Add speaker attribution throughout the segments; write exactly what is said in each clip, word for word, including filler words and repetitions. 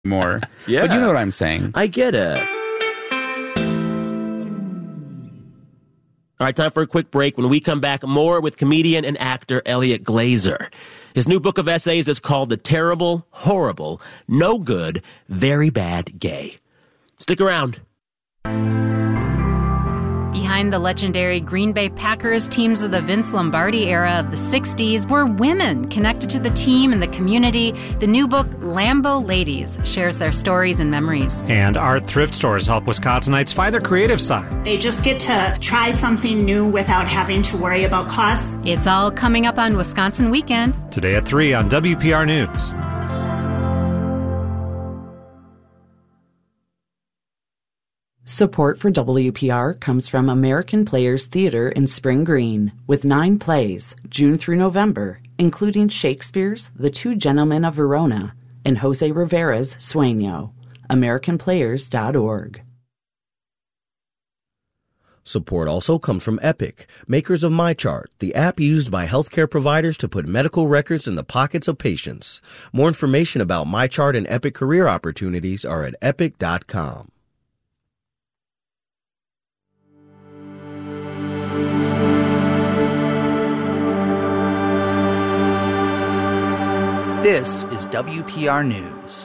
Speaker 1: more.
Speaker 2: Yeah.
Speaker 1: But you know what I'm saying.
Speaker 2: I get it. All right, time for a quick break. When we come back, more with comedian and actor Elliot Glazer. His new book of essays is called The Terrible, Horrible, No Good, Very Bad Gay. Stick around.
Speaker 3: Behind the legendary Green Bay Packers teams of the Vince Lombardi era of the sixties were women connected to the team and the community. The new book, Lambeau Ladies, shares their stories and memories.
Speaker 4: And art thrift stores help Wisconsinites find their creative side.
Speaker 5: They just get to try something new without having to worry about costs.
Speaker 3: It's all coming up on Wisconsin Weekend.
Speaker 4: Today at three on W P R News.
Speaker 6: Support for W P R comes from American Players Theater in Spring Green, with nine plays, June through November, including Shakespeare's The Two Gentlemen of Verona and Jose Rivera's Sueño. American Players dot org.
Speaker 7: Support also comes from Epic, makers of MyChart, the app used by healthcare providers to put medical records in the pockets of patients. More information about MyChart and Epic career opportunities are at epic dot com.
Speaker 8: This is W P R News.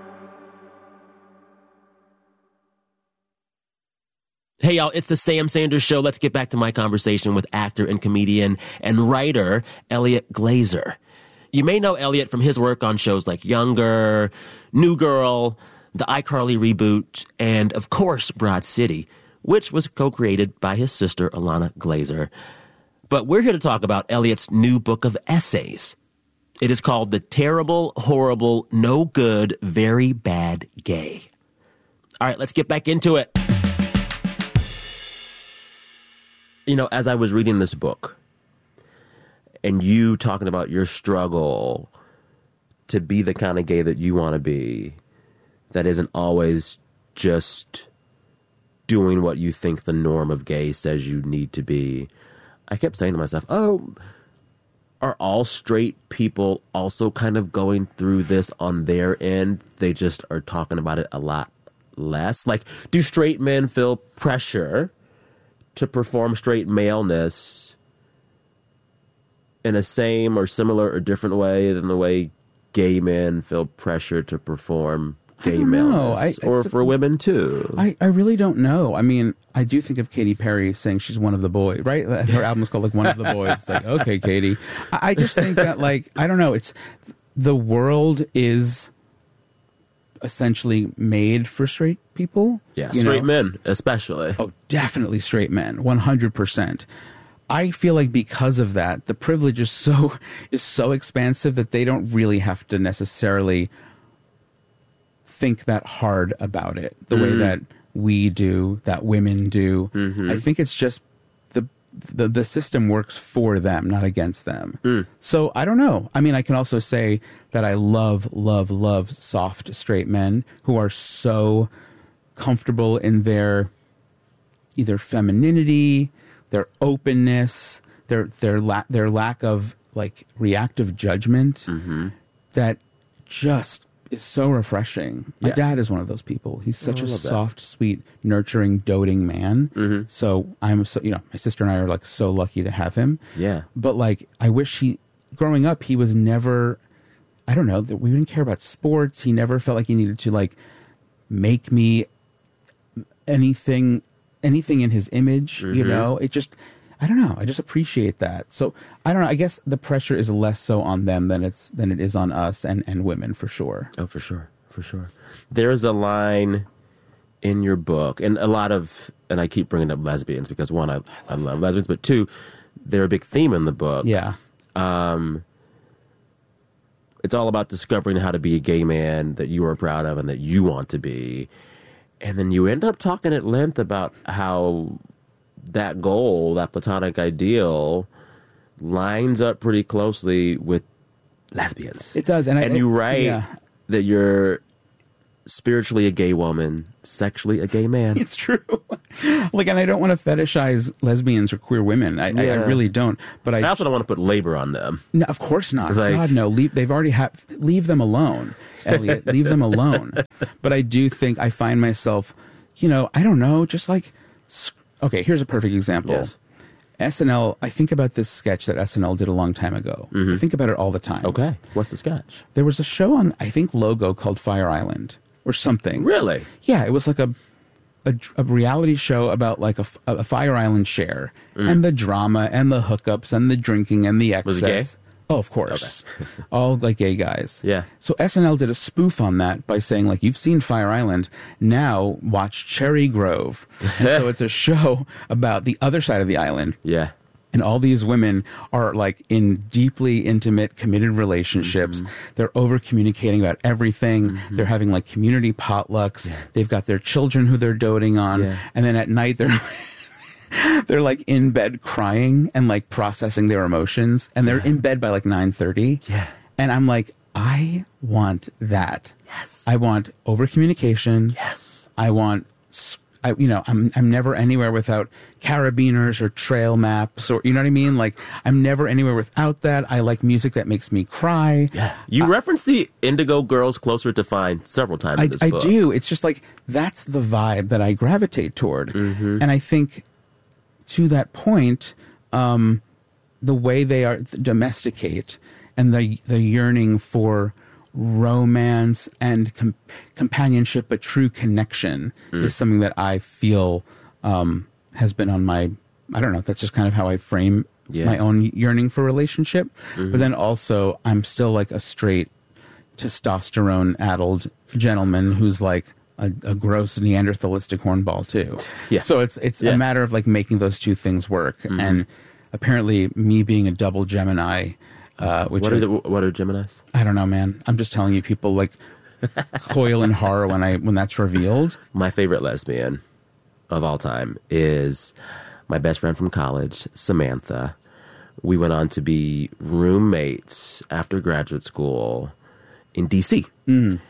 Speaker 2: Hey, y'all, it's the Sam Sanders Show. Let's get back to my conversation with actor and comedian and writer Elliot Glazer. You may know Elliot from his work on shows like Younger, New Girl, the iCarly reboot, and, of course, Broad City, which was co-created by his sister, Ilana Glazer. But we're here to talk about Elliot's new book of essays. It is called The Terrible, Horrible, No Good, Very Bad Gay. All right, let's get back into it. You know, as I was reading this book and you talking about your struggle to be the kind of gay that you want to be, that isn't always just doing what you think the norm of gay says you need to be, I kept saying to myself, oh, are all straight people also kind of going through this on their end? They just are talking about it a lot less. Like, do straight men feel pressure to perform straight maleness in a same or similar or different way than the way gay men feel pressure to perform gay maleness? I, I, or for women, too?
Speaker 1: I, I really don't know. I mean, I do think of Katy Perry saying she's one of the boys, right? Her album is called, like, One of the Boys. It's like, okay, Katy. I, I just think that, like, I don't know. It's the world is essentially made for straight people.
Speaker 2: Yeah, straight know? men, especially.
Speaker 1: Oh, definitely straight men, one hundred percent. I feel like because of that, the privilege is so is so expansive that they don't really have to necessarily think that hard about it the mm. way that we do, that women do. Mm-hmm. I think it's just the, the the system works for them, not against them. Mm. So I don't know. I mean, I can also say that I love, love, love soft straight men who are so comfortable in their either femininity, their openness, their their la- their lack of like reactive judgment mm-hmm. that just is so refreshing. My yes. dad is one of those people. He's such oh, a soft, that. sweet, nurturing, doting man. Mm-hmm. So I'm so, you know, my sister and I are like so lucky to have him.
Speaker 2: Yeah.
Speaker 1: But like, I wish he, growing up, he was never, I don't know, that we didn't care about sports. He never felt like he needed to like make me anything, anything in his image, mm-hmm. you know, it just, I don't know. I just appreciate that. So I don't know. I guess the pressure is less so on them than it's than it is on us and, and women for sure.
Speaker 2: Oh, for sure. For sure. There's a line in your book, and a lot of, and I keep bringing up lesbians because one, I, I love lesbians, but two, they're a big theme in the book.
Speaker 1: Yeah.
Speaker 2: Um, it's all about discovering how to be a gay man that you are proud of and that you want to be. And then you end up talking at length about how that goal, that platonic ideal, lines up pretty closely with lesbians.
Speaker 1: It does. And,
Speaker 2: and
Speaker 1: I,
Speaker 2: you write
Speaker 1: yeah.
Speaker 2: that you're spiritually a gay woman, sexually a gay man.
Speaker 1: It's true. Like, and I don't want to fetishize lesbians or queer women. I, I, I
Speaker 2: Yeah.
Speaker 1: really don't. But I,
Speaker 2: I also don't want to put labor on them.
Speaker 1: no, of course not.
Speaker 2: Like-
Speaker 1: God, no. Leave, they've already have. Leave them alone, Elliot. Leave them alone. But I do think I find myself, you know, I don't know, just like, sc- okay, here's a perfect example.
Speaker 2: Yes.
Speaker 1: S N L, I think about this sketch that S N L did a long time ago. I think about it all the time.
Speaker 2: Okay. What's the sketch?
Speaker 1: There was a show on, I think, Logo called Fire Island or something.
Speaker 2: Really?
Speaker 1: Yeah, it was like a a, a reality show about like a, f- a Fire Island share and the drama and the hookups and the drinking and the excess.
Speaker 2: Was it gay?
Speaker 1: Oh, of course. All like gay guys.
Speaker 2: Yeah.
Speaker 1: So S N L did a spoof on that by saying, like, you've seen Fire Island, now watch Cherry Grove. And so it's a show about the other side of the island.
Speaker 2: Yeah.
Speaker 1: And all these women are like in deeply intimate, committed relationships.
Speaker 2: Mm-hmm.
Speaker 1: They're over communicating about everything. They're having like community potlucks.
Speaker 2: Yeah.
Speaker 1: They've got their children who they're doting on.
Speaker 2: Yeah.
Speaker 1: And then at night they're they're like in bed crying and like processing their emotions. And they're in bed by like nine thirty.
Speaker 2: Yeah.
Speaker 1: And I'm like, I want that.
Speaker 2: Yes.
Speaker 1: I want over communication.
Speaker 2: Yes.
Speaker 1: I want, s- I, you know, I'm I'm never anywhere without carabiners or trail maps, or you know what I mean. Like, I'm never anywhere without that. I like music that makes me cry.
Speaker 2: Yeah. You reference the Indigo Girls Closer to Find several times
Speaker 1: I,
Speaker 2: in this
Speaker 1: I
Speaker 2: book.
Speaker 1: do. It's just like that's the vibe that I gravitate toward,
Speaker 2: Mm-hmm.
Speaker 1: and I think to that point, um, the way they are domesticate and the the yearning for romance and com- companionship, but true connection
Speaker 2: Mm.
Speaker 1: is something that I feel um, has been on my. I don't know. That's just kind of how I frame
Speaker 2: Yeah.
Speaker 1: my own yearning for relationship.
Speaker 2: Mm-hmm.
Speaker 1: But then also, I'm still like a straight testosterone-addled gentleman who's like a, a gross Neanderthalistic hornball too.
Speaker 2: Yeah.
Speaker 1: So it's it's
Speaker 2: Yeah.
Speaker 1: a matter of like making those two things work.
Speaker 2: Mm-hmm.
Speaker 1: And apparently, me being a double Gemini, uh, which
Speaker 2: What
Speaker 1: I,
Speaker 2: are, the, what are Geminis?
Speaker 1: I don't know, man. I'm just telling you, people like coil in horror when I when that's revealed.
Speaker 2: My favorite lesbian of all time is my best friend from college, Samantha. We went on to be roommates after graduate school in D C.
Speaker 1: Mm.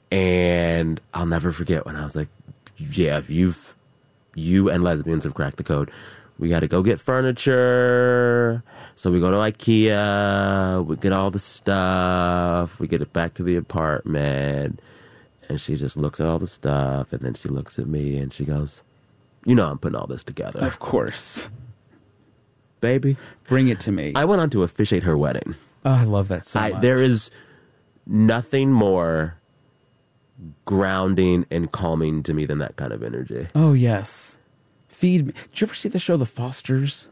Speaker 2: And I'll never forget when I was like, yeah, you've, you and lesbians have cracked the code. We got to go get furniture. So we go to IKEA. We get all the stuff. We get it back to the apartment. And she just looks at all the stuff. And then she looks at me and she goes, you know I'm putting all this together.
Speaker 1: Of course,
Speaker 2: Baby.
Speaker 1: bring it to me.
Speaker 2: I went on to officiate her wedding.
Speaker 1: oh, I love that so
Speaker 2: I,
Speaker 1: much.
Speaker 2: there is nothing more grounding and calming to me than that kind of energy.
Speaker 1: Oh yes, feed me. Did you ever see the show The Fosters?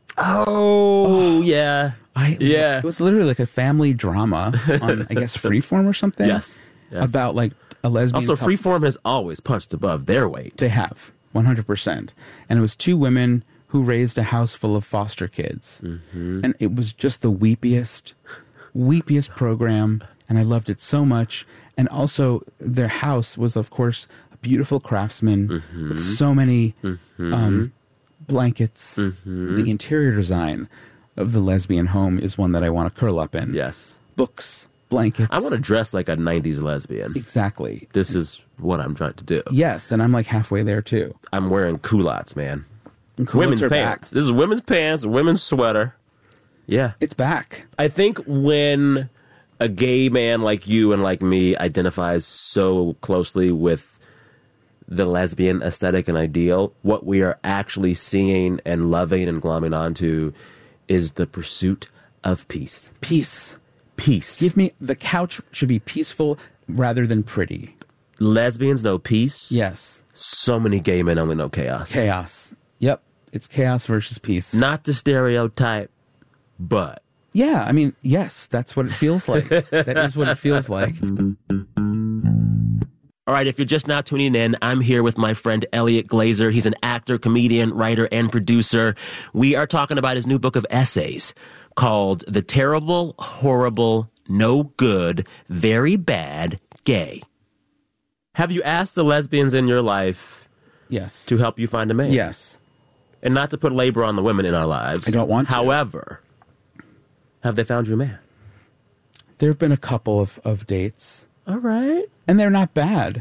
Speaker 2: Oh, yeah.
Speaker 1: I
Speaker 2: Yeah.
Speaker 1: It was literally like a family drama on, I guess, Freeform or something.
Speaker 2: Yes. Yes.
Speaker 1: About like a lesbian.
Speaker 2: Also,
Speaker 1: couple.
Speaker 2: Freeform has always punched above their weight.
Speaker 1: They have one hundred percent, and it was two women who raised a house full of foster kids,
Speaker 2: Mm-hmm.
Speaker 1: and it was just the weepiest, weepiest program, and I loved it so much. And also, their house was, of course, a beautiful craftsman
Speaker 2: Mm-hmm.
Speaker 1: with so many um, blankets.
Speaker 2: Mm-hmm.
Speaker 1: The interior design of the lesbian home is one that I want to curl up in.
Speaker 2: Yes.
Speaker 1: Books, blankets.
Speaker 2: I want to dress like a nineties lesbian.
Speaker 1: exactly.
Speaker 2: This is what I'm trying to do.
Speaker 1: Yes, and I'm like halfway there too.
Speaker 2: I'm wearing culottes, man.
Speaker 1: Culottes
Speaker 2: Women's
Speaker 1: are
Speaker 2: pants.
Speaker 1: back.
Speaker 2: This is women's pants, a women's sweater. Yeah.
Speaker 1: It's back.
Speaker 2: I think when a gay man like you and like me identifies so closely with the lesbian aesthetic and ideal, what we are actually seeing and loving and glomming onto is the pursuit of peace.
Speaker 1: Peace.
Speaker 2: Peace.
Speaker 1: Give me the couch should be peaceful rather than pretty.
Speaker 2: Lesbians know peace.
Speaker 1: Yes.
Speaker 2: So many gay men only know chaos.
Speaker 1: Chaos. Yep. It's chaos versus peace.
Speaker 2: Not to stereotype, but
Speaker 1: Yeah, I mean, yes, that's what it feels like. That is what it feels like.
Speaker 2: all right, if you're just now tuning in, I'm here with my friend Elliot Glazer. He's an actor, comedian, writer, and producer. We are talking about his new book of essays called The Terrible, Horrible, No Good, Very Bad Gay. Have you asked the lesbians in your life
Speaker 1: Yes.
Speaker 2: to help you find a man?
Speaker 1: Yes.
Speaker 2: And not to put labor on the women in our lives.
Speaker 1: I don't want to.
Speaker 2: However, have they found you a man?
Speaker 1: There have been a couple of, of dates,
Speaker 2: All right.
Speaker 1: and they're not bad.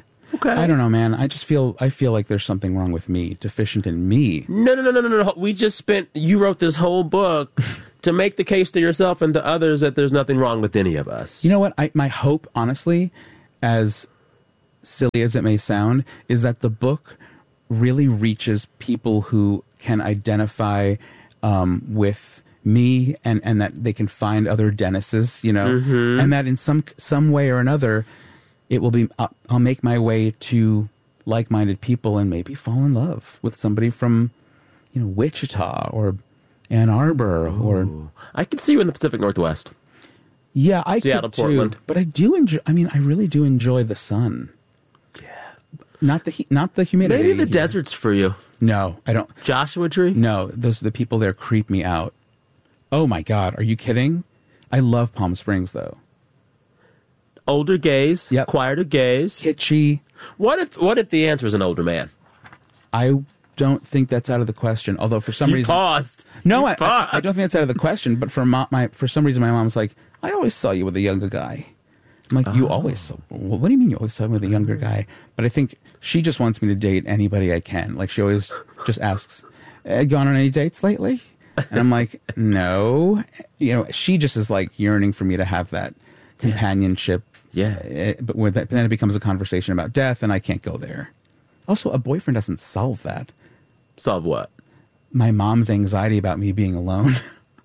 Speaker 2: Okay.
Speaker 1: I don't know, man. I just feel I feel like there's something wrong with me, deficient in me.
Speaker 2: No, no, no, no, no, no. We just spent, you wrote this whole book to make the case to yourself and to others that there's nothing wrong with any of us.
Speaker 1: You know what? I, my hope, honestly, as silly as it may sound, is that the book really reaches people who can identify um, with me and, and that they can find other Dennises, you know, mm-hmm. and that in some some way or another, it will be, I'll, I'll make my way to like-minded people and maybe fall in love with somebody from, you know, Wichita or Ann Arbor.
Speaker 2: Ooh.
Speaker 1: Or
Speaker 2: I could see you in the Pacific Northwest.
Speaker 1: Yeah, I
Speaker 2: Seattle,
Speaker 1: could too.
Speaker 2: Portland.
Speaker 1: But I do enjoy, I mean, I really do enjoy the sun.
Speaker 2: Yeah.
Speaker 1: Not the heat, not the humidity.
Speaker 2: Maybe the
Speaker 1: here.
Speaker 2: desert's for you.
Speaker 1: No, I don't.
Speaker 2: Joshua Tree?
Speaker 1: No, those the people there creep me out. Oh my God, are you kidding? I love Palm Springs though.
Speaker 2: Older gays,
Speaker 1: yep.
Speaker 2: quieter gays.
Speaker 1: Kitschy.
Speaker 2: What if what if the answer is an older man?
Speaker 1: I don't think that's out of the question. Although for some
Speaker 2: he
Speaker 1: reason,
Speaker 2: paused.
Speaker 1: No,
Speaker 2: he
Speaker 1: I,
Speaker 2: paused.
Speaker 1: I, I don't think that's out of the question. But for my, my for some reason, my mom's like, I always saw you with a younger guy. I'm like, oh. you always saw. Well, what do you mean you always saw me with a younger guy? But I think she just wants me to date anybody I can. Like she always just asks, eh, "Gone on any dates lately?" And I'm like, no. You know, she just is like yearning for me to have that companionship.
Speaker 2: Yeah.
Speaker 1: But with that, then it becomes a conversation about death, and I can't go there. Also, a boyfriend doesn't solve that.
Speaker 2: Solve what?
Speaker 1: My mom's anxiety about me being alone.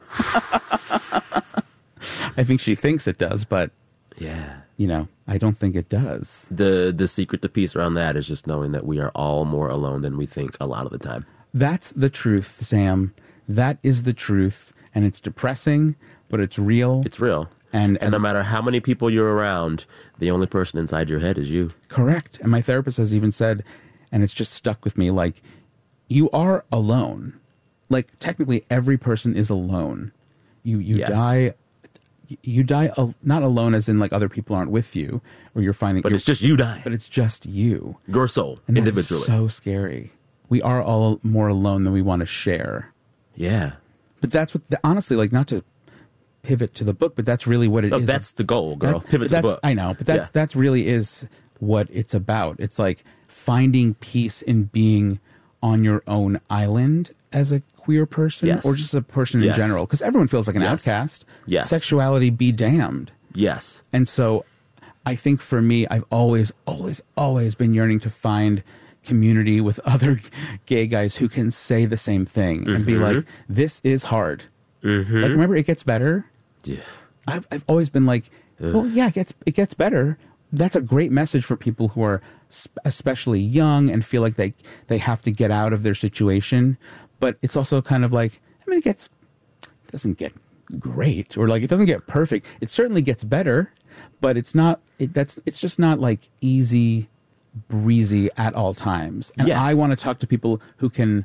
Speaker 1: I think she thinks it does, but
Speaker 2: yeah,
Speaker 1: you know, I don't think it does.
Speaker 2: The the secret to peace around that is just knowing that we are all more alone than we think a lot of the time.
Speaker 1: That's the truth, Sam. That is the truth, and it's depressing, but it's real.
Speaker 2: It's real.
Speaker 1: And,
Speaker 2: and, and no matter how many people you're around, the only person inside your head is you.
Speaker 1: Correct. And my therapist has even said, and it's just stuck with me, like, you are alone. Like, technically, every person is alone. You you
Speaker 2: yes.
Speaker 1: die, you die al- not alone as in, like, other people aren't with you, or you're finding...
Speaker 2: But
Speaker 1: you're,
Speaker 2: it's just you dying.
Speaker 1: But it's just you.
Speaker 2: Your soul,
Speaker 1: and
Speaker 2: individually.
Speaker 1: That's so scary. We are all more alone than we want to share.
Speaker 2: Yeah.
Speaker 1: But that's what, the, honestly, like, not to pivot to the book, but that's really what it
Speaker 2: no,
Speaker 1: is.
Speaker 2: That's the goal, girl.
Speaker 1: That,
Speaker 2: pivot to the book.
Speaker 1: I know, but that's,
Speaker 2: yeah.
Speaker 1: that's really is what it's about. It's like finding peace in being on your own island as a queer person,
Speaker 2: yes.
Speaker 1: or just a person
Speaker 2: yes.
Speaker 1: in general. Because everyone feels like an
Speaker 2: yes.
Speaker 1: outcast.
Speaker 2: Yes.
Speaker 1: Sexuality be damned.
Speaker 2: Yes.
Speaker 1: And so I think for me, I've always, always, always been yearning to find community with other gay guys who can say the same thing mm-hmm. and be like, this is hard.
Speaker 2: Mm-hmm.
Speaker 1: Like, remember, it gets better.
Speaker 2: Yeah.
Speaker 1: I've I've always been like, Ugh. well, yeah, it gets it gets better. That's a great message for people who are sp- especially young and feel like they they have to get out of their situation. But it's also kind of like, I mean, it gets it doesn't get great, or like it doesn't get perfect. It certainly gets better, but it's not. It, that's it's just not like easy breezy at all times. And
Speaker 2: yes.
Speaker 1: I want to talk to people who can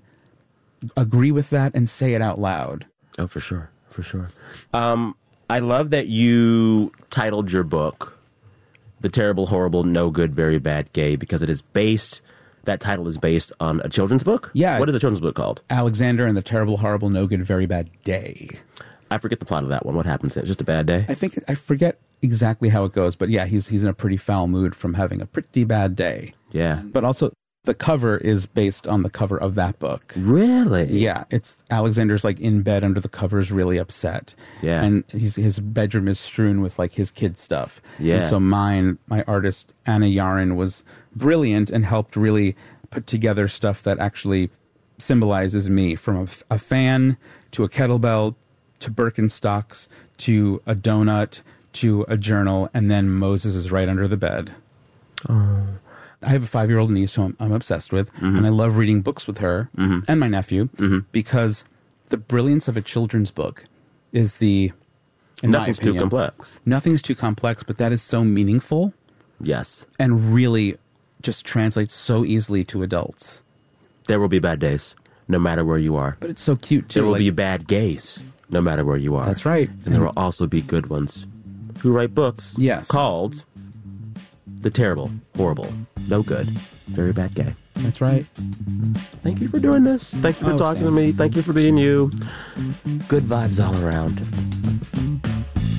Speaker 1: agree with that and say it out loud.
Speaker 2: Oh, for sure. For sure. Um, I love that you titled your book The Terrible, Horrible, No Good, Very Bad Gay, because it is based, that title is based on a children's book?
Speaker 1: Yeah.
Speaker 2: What is a children's book called?
Speaker 1: Alexander and the Terrible, Horrible, No Good, Very Bad Day.
Speaker 2: I forget the plot of that one. What happens? It's just a bad day?
Speaker 1: I think, I forget exactly how it goes, but yeah, he's he's in a pretty foul mood from having a pretty bad day.
Speaker 2: Yeah.
Speaker 1: But also, the cover is based on the cover of that book.
Speaker 2: Really?
Speaker 1: Yeah, it's Alexander's like in bed under the covers, really upset.
Speaker 2: Yeah.
Speaker 1: And he's, his bedroom is strewn with like his kid stuff.
Speaker 2: Yeah.
Speaker 1: And so mine, my artist, Anna Yarin, was brilliant and helped really put together stuff that actually symbolizes me, from a, a fan to a kettlebell to Birkenstocks to a donut to a journal, and then Moses is right under the bed.
Speaker 2: Oh.
Speaker 1: I have a five-year-old niece who I'm, I'm obsessed with, mm-hmm. and I love reading books with her mm-hmm. and my nephew, mm-hmm. because the brilliance of a children's book is the, in
Speaker 2: Nothing's
Speaker 1: my opinion,
Speaker 2: too complex.
Speaker 1: Nothing's too complex, but that is so meaningful.
Speaker 2: Yes.
Speaker 1: And really just translates so easily to adults.
Speaker 2: There will be bad days, no matter where you are.
Speaker 1: But it's so cute, too.
Speaker 2: There will
Speaker 1: like,
Speaker 2: be bad gays, no matter where you are.
Speaker 1: That's right.
Speaker 2: And, and there will also be good ones who write books
Speaker 1: yes.
Speaker 2: called The Terrible, Horrible, No Good, Very Bad Gay.
Speaker 1: That's right.
Speaker 2: Thank you for doing this. Thank you for
Speaker 1: oh,
Speaker 2: talking
Speaker 1: Sam.
Speaker 2: to me. Thank you for being you. Good vibes all around.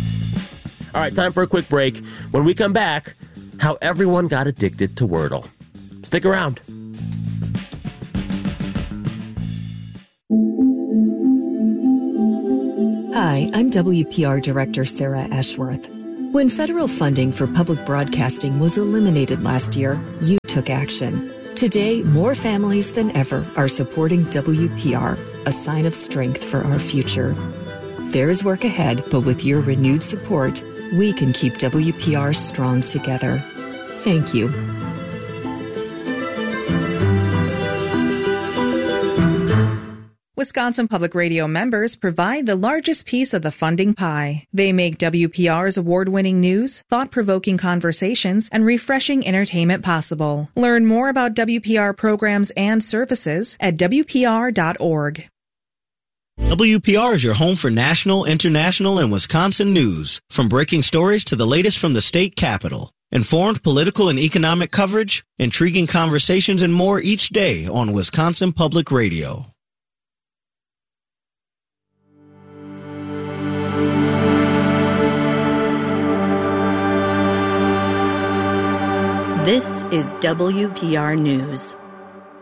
Speaker 2: All right, time for a quick break. When we come back, how everyone got addicted to Wordle. Stick around.
Speaker 9: Hi, I'm W P R Director Sarah Ashworth. When federal funding for public broadcasting was eliminated last year, you took action. Today, more families than ever are supporting W P R, a sign of strength for our future. There is work ahead, but with your renewed support, we can keep W P R strong together. Thank you.
Speaker 10: Wisconsin Public Radio members provide the largest piece of the funding pie. They make W P R's award-winning news, thought-provoking conversations, and refreshing entertainment possible. Learn more about W P R programs and services at W P R dot org.
Speaker 7: W P R is your home for national, international, and Wisconsin news, from breaking stories to the latest from the state capitol. Informed political and economic coverage, intriguing conversations, and more each day on Wisconsin Public Radio.
Speaker 11: This is W P R News.